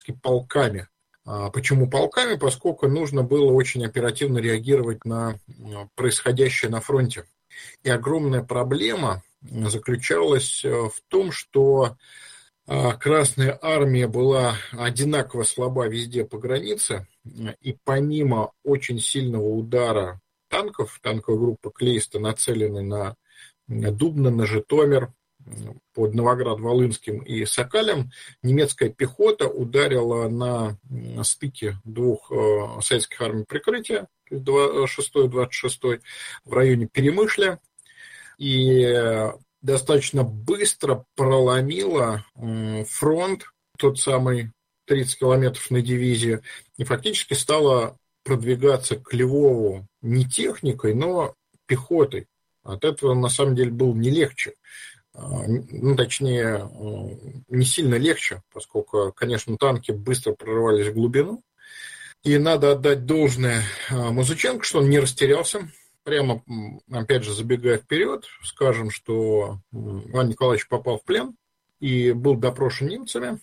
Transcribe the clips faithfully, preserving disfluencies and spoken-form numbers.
полками. Почему полками? Поскольку нужно было очень оперативно реагировать на происходящее на фронте. И огромная проблема заключалась в том, что Красная Армия была одинаково слаба везде по границе, и помимо очень сильного удара танков, танковая группа Клейста, нацеленной на Дубно, на Житомир, под Новоград-Волынским и Сокалем, немецкая пехота ударила на стыке двух советских армий прикрытия, шестой и двадцать шестой, в районе Перемышля, и достаточно быстро проломила фронт, тот самый тридцать километров на дивизию, и фактически стала продвигаться к Львову не техникой, но пехотой. От этого, на самом деле, было не легче. Ну, точнее, не сильно легче, поскольку, конечно, танки быстро прорывались в глубину. И надо отдать должное Музыченко, что он не растерялся. Прямо, опять же, забегая вперед, скажем, что Иван Николаевич попал в плен и был допрошен немцами.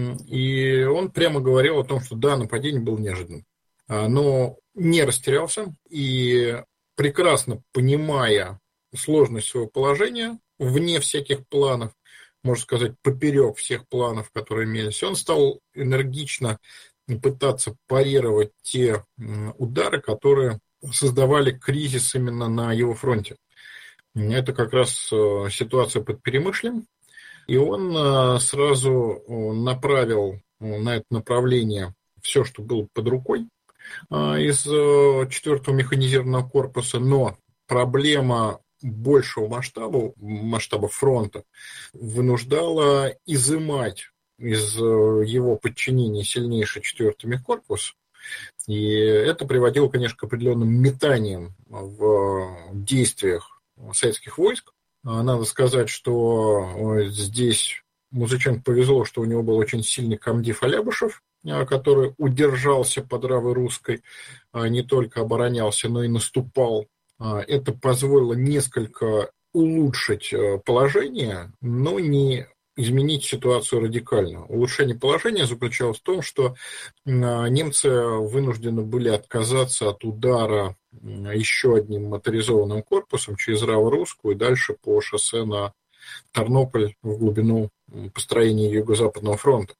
И он прямо говорил о том, что да, нападение было неожиданным. Но не растерялся и, прекрасно понимая сложность своего положения, вне всяких планов, можно сказать, поперек всех планов, которые имелись, он стал энергично пытаться парировать те удары, которые создавали кризис именно на его фронте. Это как раз ситуация под Перемышлем, и он сразу направил на это направление все, что было под рукой из четвёртого механизированного корпуса, но проблема большего масштаба, масштаба фронта, вынуждала изымать из его подчинения сильнейший четвёртый мехкорпус. И это приводило, конечно, к определенным метаниям в действиях советских войск. Надо сказать, что здесь Музыченко повезло, что у него был очень сильный комдив Алябышев, который удержался под Равой Русской, не только оборонялся, но и наступал. Это позволило несколько улучшить положение, но не изменить ситуацию радикально. Улучшение положения заключалось в том, что немцы вынуждены были отказаться от удара еще одним моторизованным корпусом через Раво-Русскую и дальше по шоссе на Тарнополь в глубину построения Юго-Западного фронта.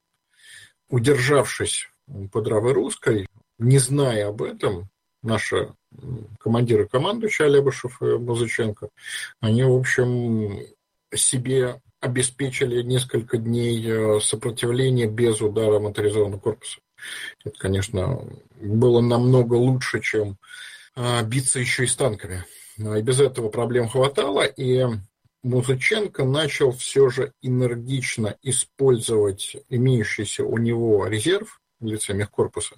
Удержавшись под Равой-Русской, не зная об этом, наши командиры командующие Алябышев и Музыченко, они, в общем, себе обеспечили несколько дней сопротивления без удара моторизованного корпуса. Это, конечно, было намного лучше, чем биться еще и с танками. И без этого проблем хватало, и Музыченко начал все же энергично использовать имеющийся у него резерв в лице мехкорпуса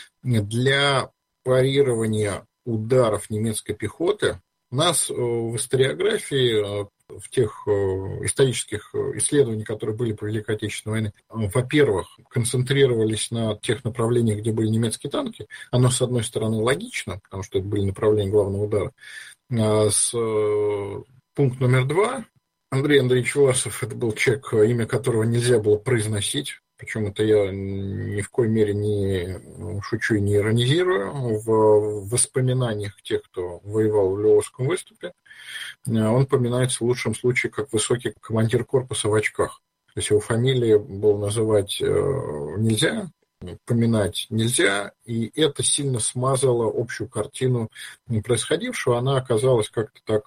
для парирования ударов немецкой пехоты. У нас в историографии, в тех исторических исследованиях, которые были по Великой Отечественной войне, во-первых, концентрировались на тех направлениях, где были немецкие танки. Оно, с одной стороны, логично, потому что это были направления главного удара. А с пункт номер два. Андрей Андреевич Власов, это был человек, имя которого нельзя было произносить. Причем это я ни в коей мере не шучу и не иронизирую. В воспоминаниях тех, кто воевал в Львовском выступе, он поминается в лучшем случае как высокий командир корпуса в очках. То есть его фамилии было называть нельзя, поминать нельзя, и это сильно смазало общую картину происходившего. Она оказалась как-то так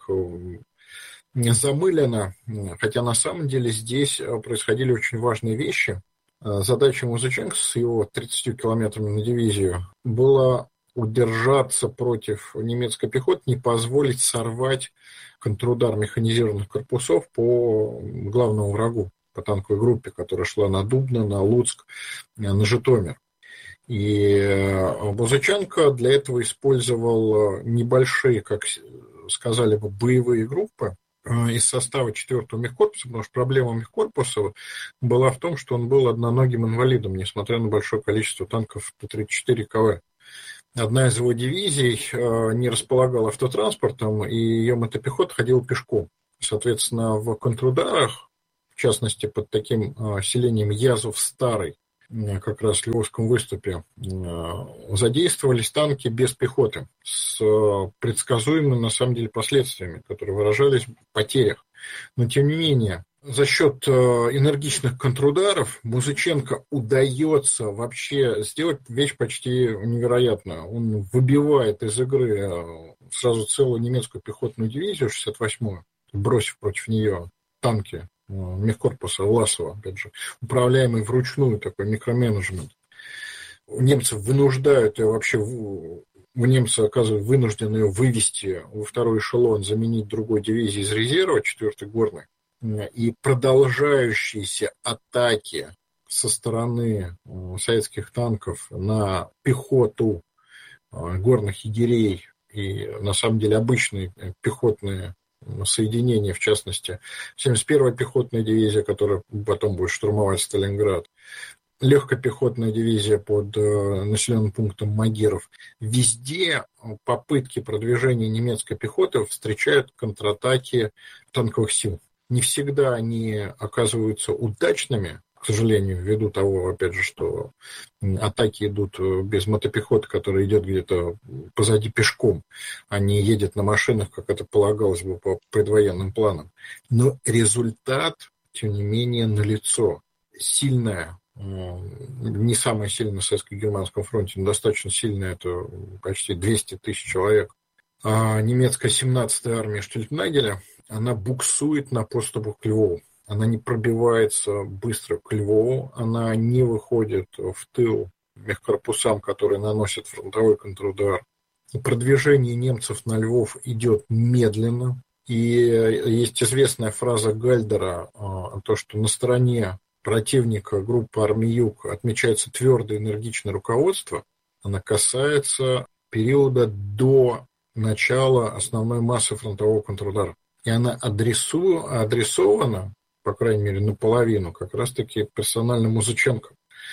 замылена, хотя на самом деле здесь происходили очень важные вещи. Задача Музыченко с его тридцатью километрами на дивизию была удержаться против немецкой пехоты, не позволить сорвать контрудар механизированных корпусов по главному врагу, по танковой группе, которая шла на Дубно, на Луцк, на Житомир. И Музыченко для этого использовал небольшие, как сказали бы, боевые группы из состава четвёртого мехкорпуса, потому что проблема мехкорпуса была в том, что он был одноногим инвалидом, несмотря на большое количество танков Т тридцать четыре К В. Одна из его дивизий не располагала автотранспортом, и ее мотопехота ходила пешком. Соответственно, в контрударах, в частности, под таким селением Язов-Старый, как раз в Львовском выступе, задействовались танки без пехоты с предсказуемыми, на самом деле, последствиями, которые выражались в потерях. Но, тем не менее, за счет энергичных контрударов Музыченко удается вообще сделать вещь почти невероятную. Он выбивает из игры сразу целую немецкую пехотную дивизию, шестьдесят восьмую, бросив против нее танки мехкорпуса Власова, опять же, управляемый вручную, такой микроменеджмент. Немцы вынуждают ее вообще, в немцы оказывают вынуждены ее вывести во второй эшелон, заменить другой дивизии из резерва, четвертой горной. И продолжающиеся атаки со стороны советских танков на пехоту горных егерей и, на самом деле, обычные пехотные соединения, в частности, семьдесят первая пехотная дивизия, которая потом будет штурмовать Сталинград, легкая пехотная дивизия под населенным пунктом Магиров. Везде попытки продвижения немецкой пехоты встречают контратаки танковых сил. Не всегда они оказываются удачными, к сожалению, ввиду того, опять же, что атаки идут без мотопехоты, которая идет где-то позади пешком, а не едет на машинах, как это полагалось бы по предвоенным планам. Но результат, тем не менее, налицо. Сильная, не самая сильная на советско-германском фронте, но достаточно сильная, это почти двести тысяч человек. А немецкая семнадцатая армия Штильтнагеля, она буксует на подступах к Львову. Она не пробивается быстро к Львову, она не выходит в тыл мехкорпусам, которые наносят фронтовой контрудар. Продвижение немцев на Львов идет медленно. И есть известная фраза Гальдера, то, что на стороне противника группы армий Юг отмечается твердое энергичное руководство. Она касается периода до начала основной массы фронтового контрудара. И она адресу, адресована, по крайней мере, наполовину, как раз-таки персонально Музыченко,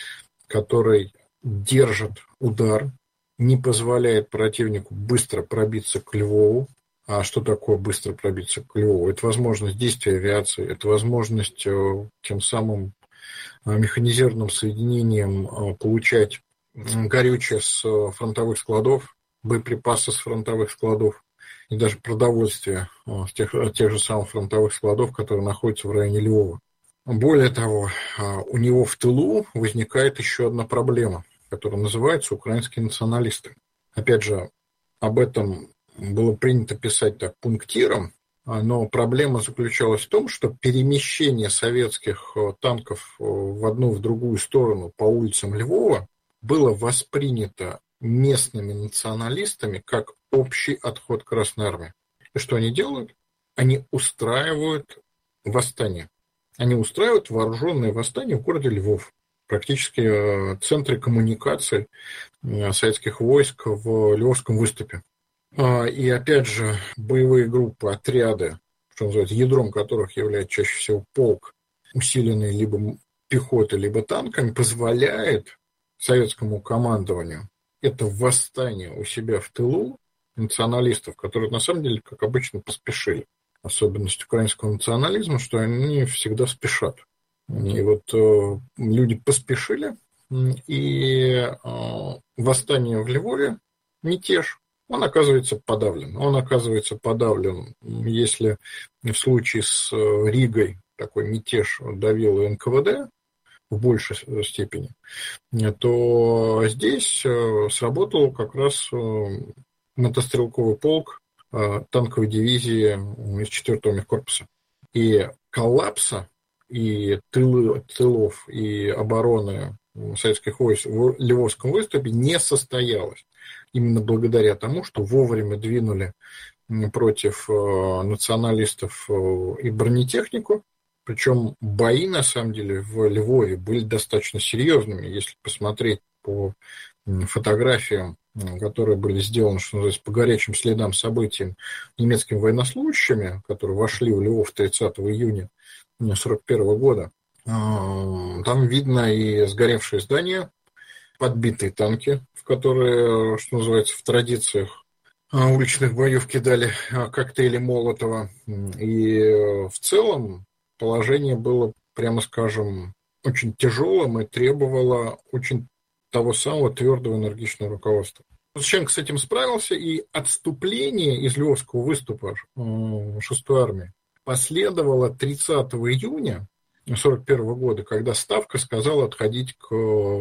который держит удар, не позволяет противнику быстро пробиться к Львову. А что такое быстро пробиться к Львову? Это возможность действия авиации, это возможность тем самым механизированным соединением получать горючее с фронтовых складов, боеприпасы с фронтовых складов и даже продовольствие с тех, тех же самых фронтовых складов, которые находятся в районе Львова. Более того, у него в тылу возникает еще одна проблема, которая называется украинские националисты. Опять же, об этом было принято писать так пунктиром, но проблема заключалась в том, что перемещение советских танков в одну в другую сторону по улицам Львова было воспринято местными националистами как общий отход Красной Армии. И что они делают? Они устраивают восстание. Они устраивают вооруженное восстание в городе Львов, практически в центре коммуникации советских войск в Львовском выступе. И опять же, боевые группы, отряды, что называется, ядром которых является чаще всего полк, усиленный либо пехотой, либо танками, позволяет советскому командованию это восстание у себя в тылу националистов, которые на самом деле, как обычно, поспешили. Особенность украинского национализма, что они всегда спешат. И вот э, люди поспешили, и э, восстание в Львове, мятеж, он оказывается подавлен. Он оказывается подавлен, если в случае с Ригой такой мятеж давил эн ка вэ дэ в большей степени, то здесь сработал как раз мотострелковый полк танковой дивизии из четвёртого мехкорпуса. И коллапса и тылы, тылов, и обороны советских войск в Львовском выступе не состоялось. Именно благодаря тому, что вовремя двинули против националистов и бронетехнику. Причем бои, на самом деле, в Львове были достаточно серьезными. Если посмотреть по фотографиям, которые были сделаны, что называется, по горячим следам событий немецкими военнослужащими, которые вошли в Львов тридцатого июня сорок первого года, там видно и сгоревшие здания, подбитые танки, в которые, что называется, в традициях уличных боев кидали коктейли Молотова. И в целом положение было, прямо скажем, очень тяжелым и требовало очень того самого твердого энергичного руководства. Лукашенко с этим справился, и отступление из Львовского выступа шестой армии последовало тридцатого июня сорок первого года, когда Ставка сказала отходить к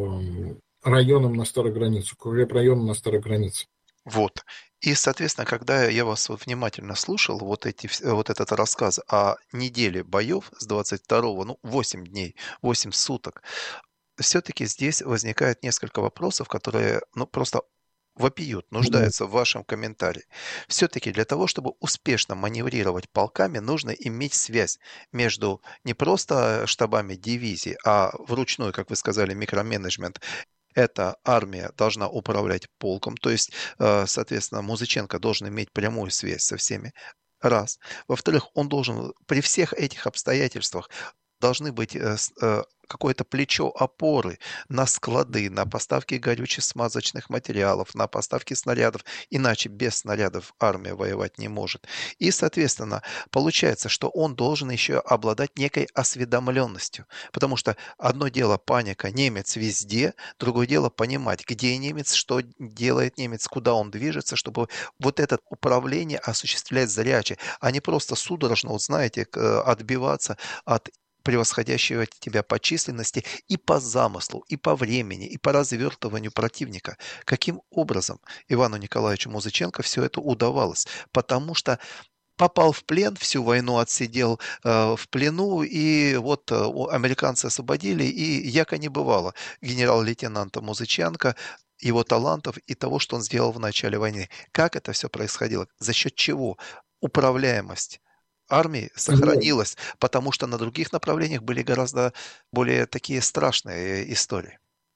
районам на старой границе, к районам на старой границе. Вот. И, соответственно, когда я вас вот внимательно слушал, вот, эти, вот этот рассказ о неделе боев с двадцать второго, ну, восемь дней, восемь суток, все-таки здесь возникает несколько вопросов, которые, ну, просто вопиют, нуждаются в вашем комментарии. Все-таки для того, чтобы успешно маневрировать полками, нужно иметь связь между не просто штабами дивизий, а вручную, как вы сказали, микроменеджмент. Эта армия должна управлять полком, то есть, соответственно, Музыченко должен иметь прямую связь со всеми. Раз. Во-вторых, он должен при всех этих обстоятельствах должны быть какое-то плечо опоры на склады, на поставки горюче-смазочных материалов, на поставки снарядов. Иначе без снарядов армия воевать не может. И, соответственно, получается, что он должен еще обладать некой осведомленностью. Потому что одно дело паника, немец везде, другое дело понимать, где немец, что делает немец, куда он движется, чтобы вот это управление осуществлять зряче, а не просто судорожно, вот знаете, отбиваться от превосходящего тебя по численности и по замыслу, и по времени, и по развертыванию противника. Каким образом Ивану Николаевичу Музыченко все это удавалось? Потому что попал в плен, всю войну отсидел э, в плену, и вот э, американцы освободили, и яко не бывало генерал-лейтенанта Музыченко, его талантов и того, что он сделал в начале войны. Как это все происходило? За счет чего? Управляемость армии сохранилась, потому что на других направлениях были гораздо более такие страшные истории.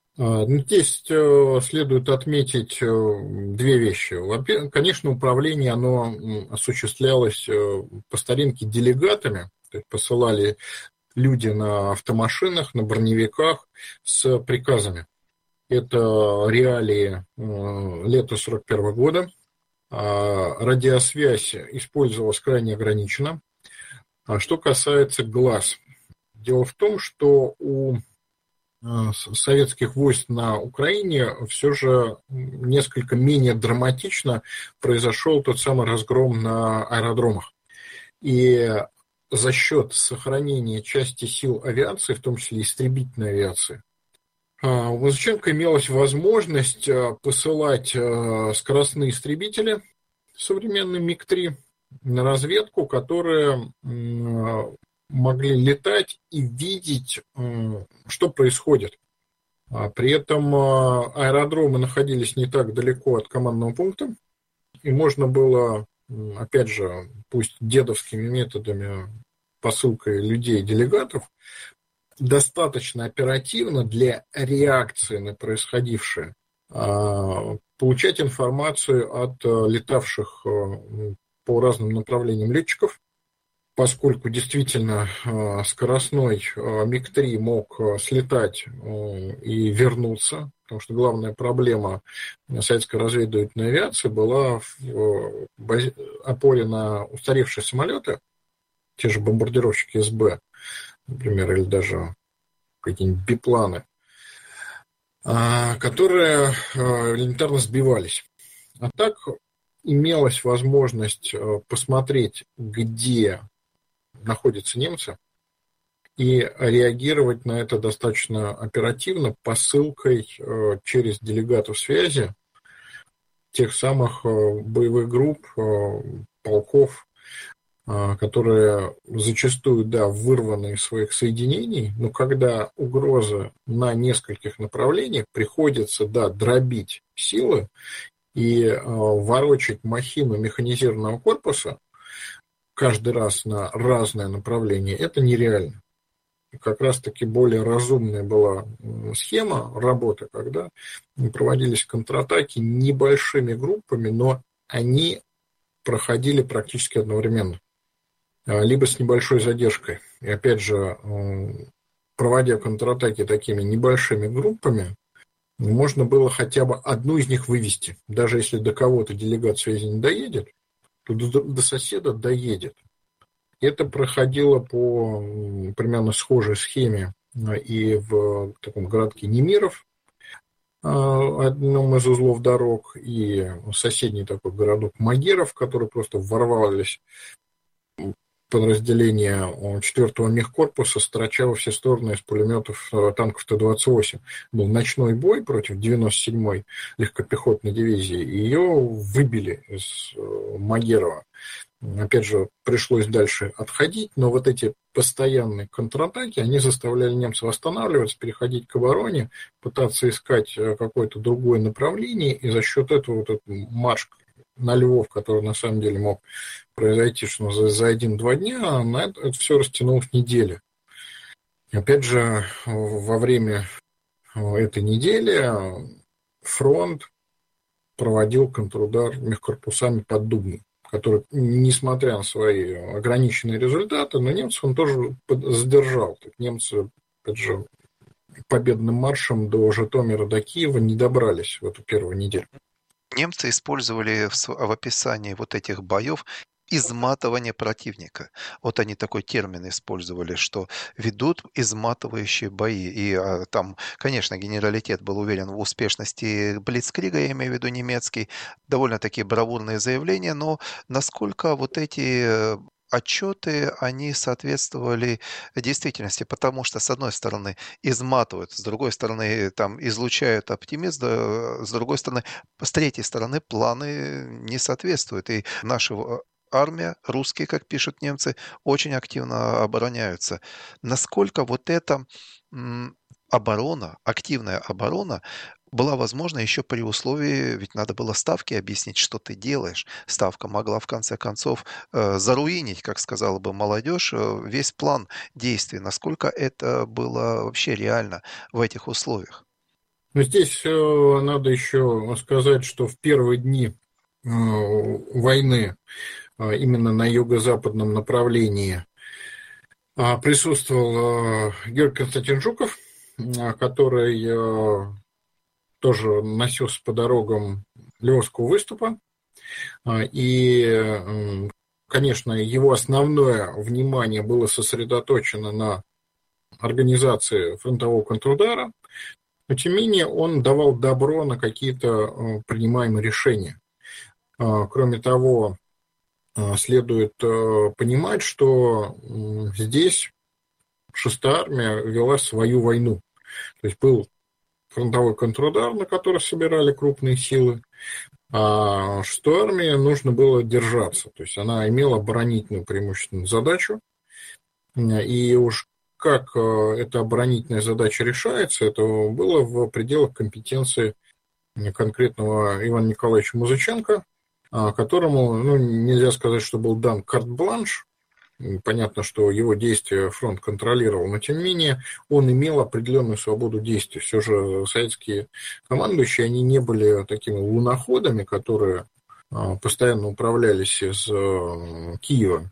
Здесь следует отметить две вещи. Во-первых, конечно, управление оно осуществлялось по старинке делегатами, то есть посылали люди на автомашинах, на броневиках с приказами. Это реалии лета сорок первого года. Радиосвязь использовалась крайне ограниченно. А что касается глаз, дело в том, что у советских войск на Украине все же несколько менее драматично произошел тот самый разгром на аэродромах. И за счет сохранения части сил авиации, в том числе истребительной авиации, у Музыченко имелась возможность посылать скоростные истребители, современный миг три, на разведку, которые могли летать и видеть, что происходит. При этом аэродромы находились не так далеко от командного пункта, и можно было, опять же, пусть дедовскими методами, посылкой людей-делегатов, достаточно оперативно для реакции на происходившее получать информацию от летавших по разным направлениям летчиков, поскольку действительно скоростной миг три мог слетать и вернуться, потому что главная проблема советской разведывательной авиации была в опоре на устаревшие самолеты, те же бомбардировщики эс бэ, например, или даже какие-нибудь бипланы, которые элементарно сбивались. А так имелась возможность посмотреть, где находятся немцы, и реагировать на это достаточно оперативно посылкой через делегатов связи тех самых боевых групп, полков, которые зачастую, да, вырваны из своих соединений, но когда угроза на нескольких направлениях, приходится, да, дробить силы и ворочать махину механизированного корпуса каждый раз на разное направление, это нереально. И как раз-таки более разумная была схема работы, когда проводились контратаки небольшими группами, но они проходили практически одновременно, либо с небольшой задержкой. И опять же, проводя контратаки такими небольшими группами, можно было хотя бы одну из них вывести. Даже если до кого-то делегат связи не доедет, то до, до соседа доедет. Это проходило по примерно схожей схеме и в таком городке Немиров, одном из узлов дорог, и соседний такой городок Магеров, который просто ворвались подразделения четвёртого мехкорпуса, строча во все стороны из пулеметов танков Т двадцать восемь. Был ночной бой против девяносто седьмой легкопехотной дивизии, и ее выбили из Магерова. Опять же, пришлось дальше отходить, но вот эти постоянные контратаки, они заставляли немцев останавливаться, переходить к обороне, пытаться искать какое-то другое направление, и за счет этого вот этот марш на Львов, который на самом деле мог произойти что за, за один-два дня, на это, это все растянулось недели. Опять же, во время этой недели фронт проводил контрудар мехкорпусами под Дубной, который, несмотря на свои ограниченные результаты, но немцев он тоже задержал. Так немцы, опять же, победным маршем до Житомира, до Киева не добрались в эту первую неделю. Немцы использовали в, в описании вот этих боев изматывание противника. Вот они такой термин использовали, что ведут изматывающие бои. И а, там, конечно, генералитет был уверен в успешности Блицкрига, я имею в виду немецкий, довольно-таки бравурные заявления, но насколько вот эти отчеты, они соответствовали действительности, потому что, с одной стороны, изматывают, с другой стороны, там, излучают оптимизм, с другой стороны, с третьей стороны, планы не соответствуют. И наши армия, русские, как пишут немцы, очень активно обороняются. Насколько вот эта м, оборона, активная оборона, была возможна еще при условии, ведь надо было Ставке объяснить, что ты делаешь. Ставка могла, в конце концов, э, заруинить, как сказала бы молодежь, э, весь план действий. Насколько это было вообще реально в этих условиях? Но здесь э, надо еще сказать, что в первые дни э, войны именно на юго-западном направлении присутствовал Георгий Константинович Жуков, который тоже носился по дорогам Львовского выступа. И, конечно, его основное внимание было сосредоточено на организации фронтового контрудара, но, тем не менее, он давал добро на какие-то принимаемые решения. Кроме того, следует понимать, что здесь шестая армия вела свою войну. То есть был фронтовой контрудар, на который собирали крупные силы, а шестой армии нужно было держаться. То есть она имела оборонительную преимущественную задачу. И уж как эта оборонительная задача решается, это было в пределах компетенции конкретного Ивана Николаевича Музыченко, которому, ну, нельзя сказать, что был дан карт-бланш. Понятно, что его действия фронт контролировал, но, тем не менее, он имел определенную свободу действий. Все же советские командующие, они не были такими луноходами, которые постоянно управлялись из Киева,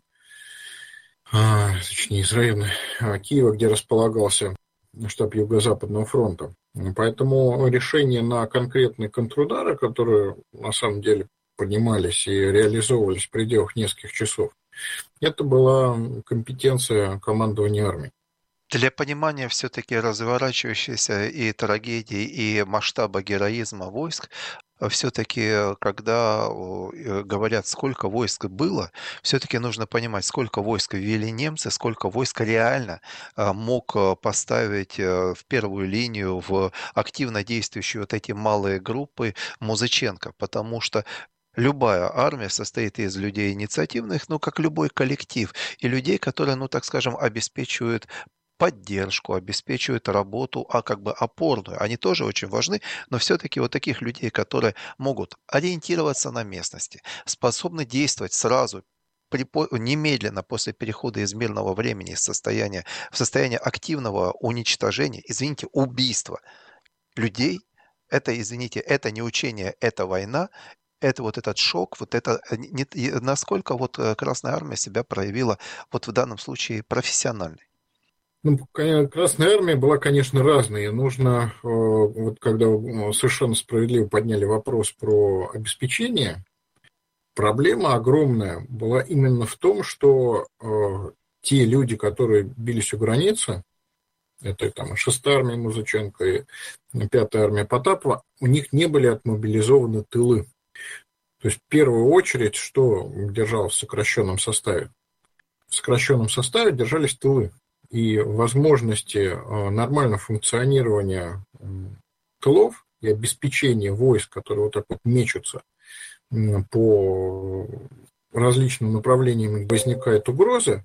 точнее, из района Киева, где располагался штаб Юго-Западного фронта. Поэтому решения на конкретные контрудары, которые на самом деле поднимались и реализовывались в пределах нескольких часов, это была компетенция командования армией. Для понимания все-таки разворачивающейся и трагедии, и масштаба героизма войск, все-таки, когда говорят, сколько войск было, все-таки нужно понимать, сколько войск ввели немцы, сколько войск реально мог поставить в первую линию, в активно действующие вот эти малые группы Музыченко, потому что любая армия состоит из людей инициативных, ну, как любой коллектив, и людей, которые, ну, так скажем, обеспечивают поддержку, обеспечивают работу, а как бы опорную. Они тоже очень важны, но все-таки вот таких людей, которые могут ориентироваться на местности, способны действовать сразу, при, немедленно после перехода из мирного времени в состояние, в состояние активного уничтожения, извините, убийства людей, это, извините, это не учение, это война, это вот этот шок, вот это, не, насколько вот Красная Армия себя проявила вот в данном случае профессионально. Ну, Красная Армия была, конечно, разной. Нужно, вот когда совершенно справедливо подняли вопрос про обеспечение, проблема огромная была именно в том, что те люди, которые бились у границы, это там и шестая армия Музыченко, и пятая армия Потапова, у них не были отмобилизованы тылы. То есть в первую очередь, что держалось в сокращенном составе? В сокращенном составе держались тылы. И возможности нормального функционирования тылов и обеспечения войск, которые вот так вот мечутся по различным направлениям, и возникает угроза,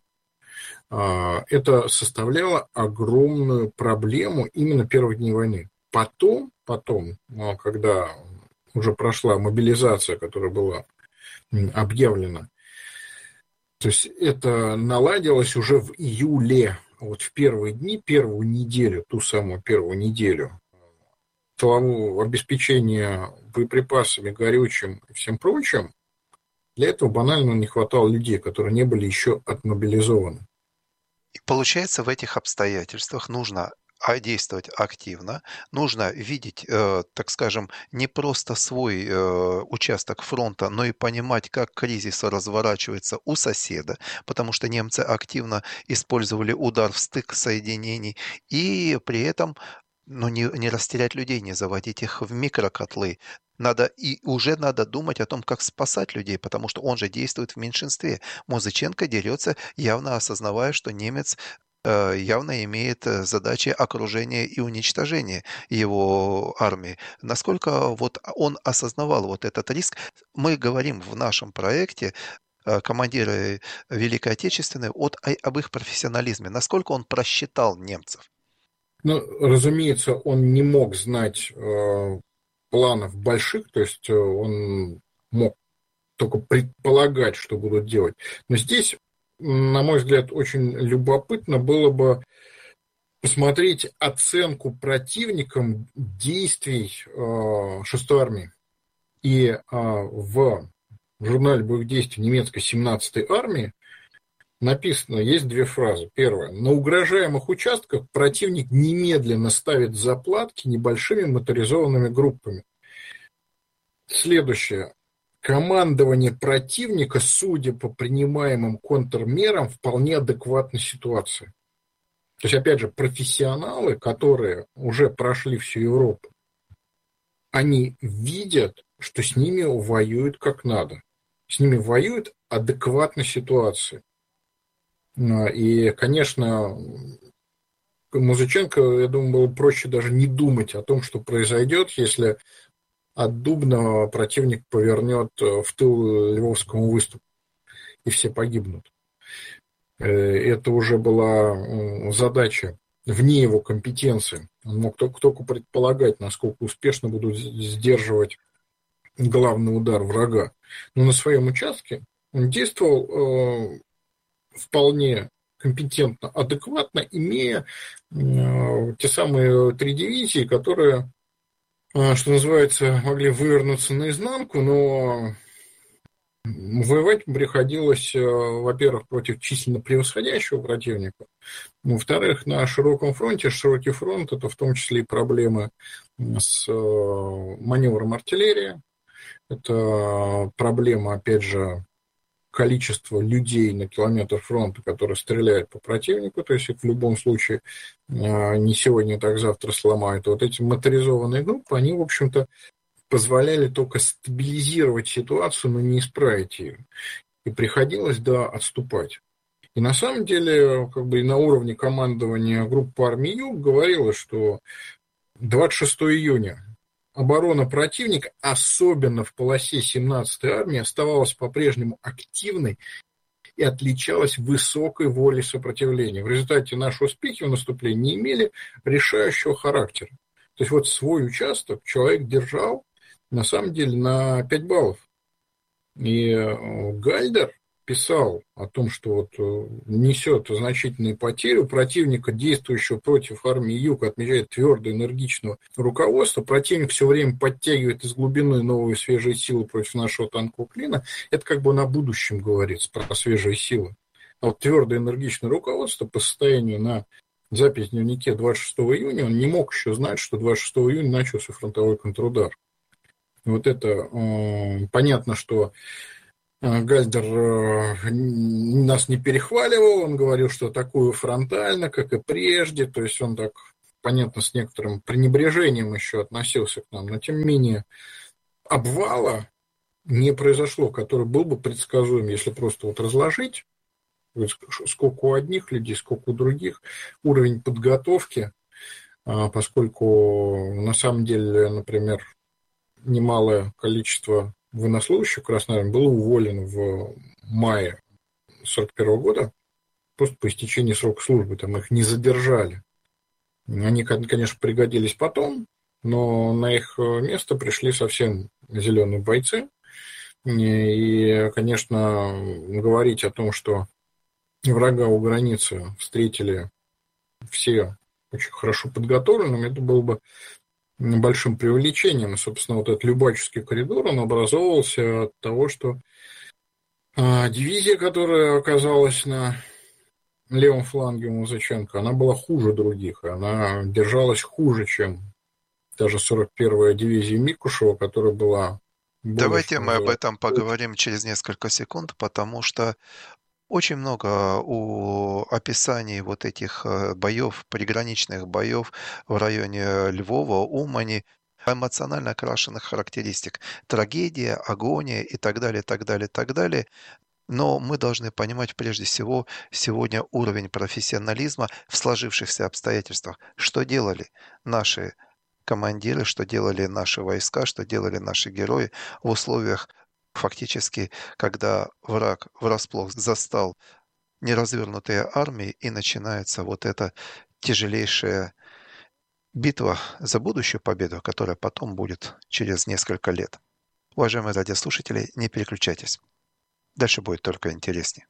это составляло огромную проблему именно первых дней войны. Потом, потом, когда уже прошла мобилизация, которая была объявлена, то есть это наладилось уже в июле. Вот в первые дни, первую неделю, ту самую первую неделю, тылового обеспечения боеприпасами, горючим и всем прочим, для этого банально не хватало людей, которые не были еще отмобилизованы. И получается, в этих обстоятельствах нужно действовать активно, нужно видеть, э, так скажем, не просто свой э, участок фронта, но и понимать, как кризис разворачивается у соседа, потому что немцы активно использовали удар в стык соединений, и при этом ну, не, не растерять людей, не заводить их в микрокотлы. Надо, и уже надо думать о том, как спасать людей, потому что он же действует в меньшинстве. Музыченко дерется, явно осознавая, что немец э, явно имеет э, задачи окружения и уничтожения его армии. Насколько вот он осознавал вот этот риск, мы говорим в нашем проекте э, командиры Великой Отечественной от, о- об их профессионализме. Насколько он просчитал немцев? Ну, разумеется, он не мог знать э, планов больших, то есть э, он мог только предполагать, что будут делать. Но здесь, на мой взгляд, очень любопытно было бы посмотреть оценку противникам действий э, шестой армии. И э, в журнале боевых действий немецкой семнадцатой армии написано, есть две фразы. Первая. На угрожаемых участках противник немедленно ставит заплатки небольшими моторизованными группами. Следующее. Командование противника, судя по принимаемым контрмерам, вполне адекватна ситуации. То есть, опять же, профессионалы, которые уже прошли всю Европу, они видят, что с ними воюют как надо. С ними воюют адекватно ситуации. И, конечно, Музыченко, я думаю, было проще даже не думать о том, что произойдет, если от Дубна противник повернет в тыл Львовскому выступу, и все погибнут. Это уже была задача вне его компетенции. Он мог только, только предполагать, насколько успешно будут сдерживать главный удар врага. Но на своем участке он действовал вполне компетентно, адекватно, имея э, те самые три дивизии, которые, э, что называется, могли вывернуться наизнанку, но воевать приходилось, э, во-первых, против численно превосходящего противника, во-вторых, на широком фронте. Широкий фронт – это в том числе и проблемы с э, маневром артиллерии, это проблема, опять же, количество людей на километр фронта, которые стреляют по противнику, то есть их в любом случае не сегодня, так завтра сломают. Вот эти моторизованные группы, они, в общем-то, позволяли только стабилизировать ситуацию, но не исправить ее. И приходилось, да, отступать. И на самом деле, как бы и на уровне командования группы армии Юг говорилось, что двадцать шестого июня оборона противника, особенно в полосе семнадцатой армии, оставалась по-прежнему активной и отличалась высокой волей сопротивления. В результате наши успехи в наступлении не имели решающего характера. То есть вот свой участок человек держал на самом деле на пять баллов. И Гальдер писал о том, что вот несет значительные потери. У противника, действующего против армии Юг, отмечает твердое, энергичного руководства. Противник все время подтягивает из глубины новые свежие силы против нашего танкового клина. Это как бы на будущем говорится про свежие силы. А вот твердое, энергичное руководство по состоянию на запись в дневнике двадцать шестого июня, он не мог еще знать, что двадцать шестого июня начался фронтовой контрудар. И вот это э, понятно, что Гальдер э, нас не перехваливал, он говорил, что атакую фронтально, как и прежде, то есть он так, понятно, с некоторым пренебрежением еще относился к нам, но тем не менее обвала не произошло, который был бы предсказуем, если просто вот разложить, сколько у одних людей, сколько у других, уровень подготовки, поскольку на самом деле, например, немалое количество военнослужащих Красной Армии было уволено в мае сорок первого года, просто по истечении срока службы, там их не задержали. Они, конечно, пригодились потом, но на их место пришли совсем зеленые бойцы. И, конечно, говорить о том, что врага у границы встретили все очень хорошо подготовленными, это было бы большим преувеличением. И, собственно, вот этот Любачевский коридор, он образовывался от того, что дивизия, которая оказалась на левом фланге у Музыченко, она была хуже других. Она держалась хуже, чем даже сорок первая дивизия Микушева, которая была более... Давайте мы об этом поговорим через несколько секунд, потому что очень много у описаний вот этих боев, приграничных боев в районе Львова, Умани, эмоционально окрашенных характеристик. Трагедия, агония и так далее, так далее, так далее. Но мы должны понимать прежде всего сегодня уровень профессионализма в сложившихся обстоятельствах. Что делали наши командиры, что делали наши войска, что делали наши герои в условиях фактически, когда враг врасплох застал неразвернутые армии, и начинается вот эта тяжелейшая битва за будущую победу, которая потом будет через несколько лет. Уважаемые радиослушатели, не переключайтесь. Дальше будет только интереснее.